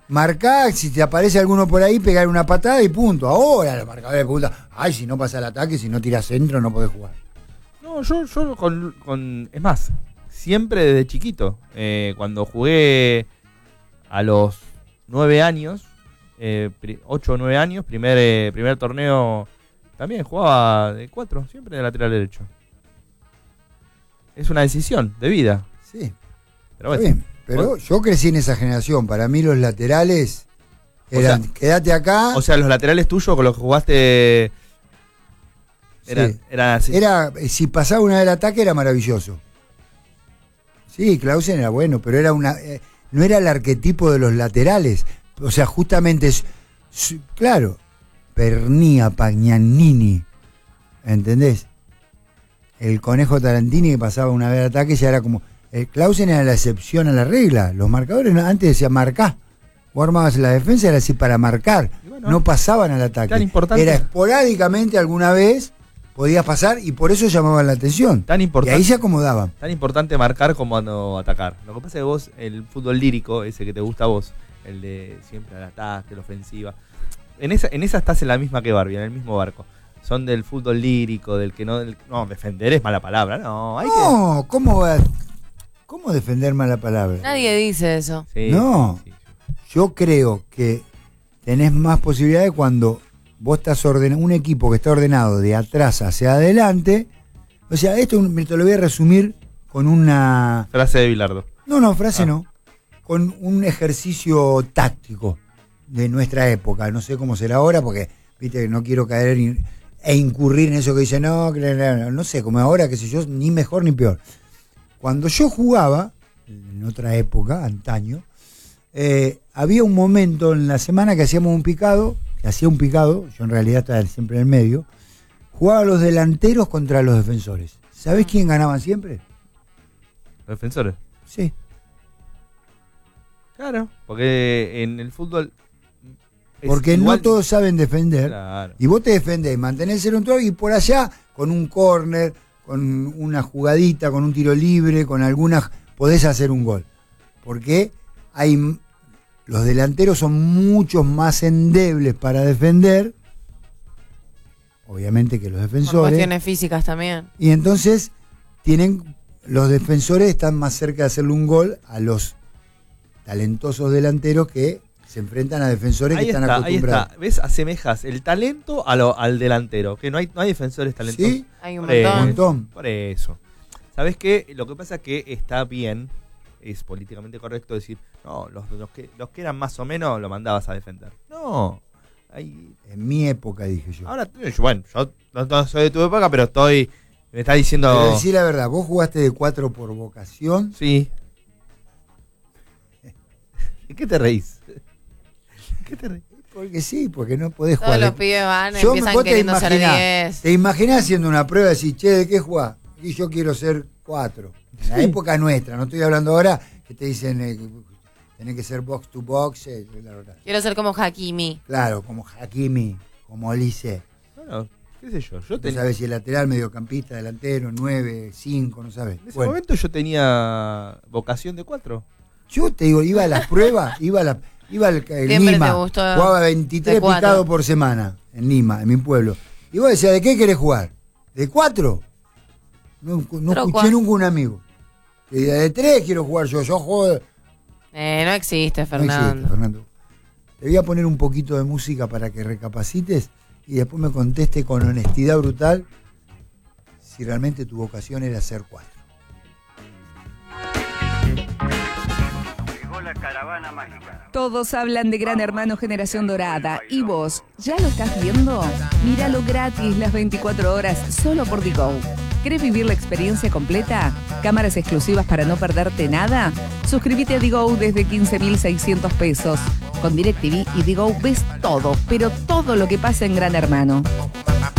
marcá, si te aparece alguno por ahí, pegar una patada y punto. Ahora los marcadores preguntan, ay, si no pasa el ataque, si no tiras centro, no podés jugar. No, yo es más, siempre desde chiquito, cuando jugué a los 9 años, 8 o 9 años, primer torneo, también jugaba de 4, siempre de lateral derecho. Es una decisión de vida. Sí, pero está bien. Pero yo crecí en esa generación. Para mí los laterales eran, quédate acá. O sea, los laterales tuyos con los que jugaste eran así. Si pasaba una del ataque era maravilloso. Sí, Clausen era bueno, pero era no era el arquetipo de los laterales. O sea, justamente, claro, Pernía, Pagnanini, ¿entendés? El Conejo Tarantini que pasaba una vez al ataque ya era como... Clausen era la excepción a la regla. Los marcadores antes decían marcá. Vos armabas la defensa, era así para marcar. Bueno, no pasaban al ataque. Era esporádicamente alguna vez, podías pasar y por eso llamaban la atención. Y ahí se acomodaban. Tan importante marcar como no atacar. Lo que pasa es que vos, el fútbol lírico, ese que te gusta a vos, el de siempre al ataque, la ofensiva, en esa estás en la misma que Barbie, en el mismo barco. Son del fútbol lírico, del que no... No, defender es mala palabra, no. ¿Cómo defender mala palabra? Nadie dice eso. Sí, no, sí. Yo creo que tenés más posibilidades cuando vos estás ordenado, un equipo que está ordenado de atrás hacia adelante. O sea, esto te lo voy a resumir con una... Frase de Bilardo. No, frase no. Con un ejercicio táctico de nuestra época. No sé cómo será ahora porque, viste, no quiero caer e incurrir en eso que dice, no sé, como ahora, qué sé yo, ni mejor ni peor. Cuando yo jugaba, en otra época, antaño, había un momento en la semana que hacía un picado, yo en realidad estaba siempre en el medio, jugaba los delanteros contra los defensores. ¿Sabés quién ganaba siempre? ¿Los defensores? Sí. Claro, porque en el fútbol... Porque no todos saben defender, claro. Y vos te defendés, mantenés el control y por allá, con un córner, con una jugadita, con un tiro libre, con algunas, podés hacer un gol. Porque los delanteros son mucho más endebles para defender, obviamente, que los defensores. Por cuestiones físicas también. Y entonces los defensores están más cerca de hacerle un gol a los talentosos delanteros que se enfrentan a defensores que están acostumbrados. Ahí está, ¿ves? Asemejas el talento al delantero, que no hay defensores talentosos. Sí, hay un montón. Por eso. ¿Sabés qué? Lo que pasa es que está bien, es políticamente correcto decir, no, los que eran más o menos lo mandabas a defender. No. En mi época, dije yo. Ahora, bueno, yo no soy de tu época, pero me está diciendo... Pero decir la verdad, ¿vos jugaste de 4 por vocación? Sí. ¿De qué te reís? Porque sí, porque no podés jugar. Todos los pibes empiezan queriendo ser 10. ¿Te imaginás haciendo una prueba y decís, che, ¿de qué jugás? Y yo quiero ser 4. En la época nuestra, no estoy hablando ahora que te dicen tenés que ser box to box. Quiero ser como Hakimi. Claro, como Hakimi, como Olise. Bueno, qué sé yo. No sabes si el lateral, mediocampista, delantero, 9, 5, no sabes. En ese momento yo tenía vocación de 4. Yo te digo, iba a las pruebas, iba al Lima, jugaba 23 picados por semana en Lima, en mi pueblo. Y vos decías, ¿de qué querés jugar? ¿De 4? No escuché nunca un amigo. De 3 quiero jugar yo juego... No existe, Fernando. No existe, Fernando. Te voy a poner un poquito de música para que recapacites y después me conteste con honestidad brutal si realmente tu vocación era ser 4. Caravana mágica. Todos hablan de Gran Hermano Generación Dorada. ¿Y vos, ya lo estás viendo? Míralo gratis las 24 horas solo por Digo. ¿Querés vivir la experiencia completa? ¿Cámaras exclusivas para no perderte nada? Suscríbete a Digo desde 15.600 pesos. Con DirecTV y Digo ves todo, pero todo lo que pasa en Gran Hermano.